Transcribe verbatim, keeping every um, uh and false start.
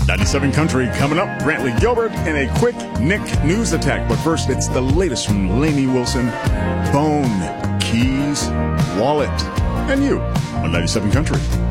ninety-seven Country coming up. Brantley Gilbert and a quick Nick news attack. But first, it's the latest from Lainey Wilson. Phone, keys, wallet, and you on ninety-seven Country.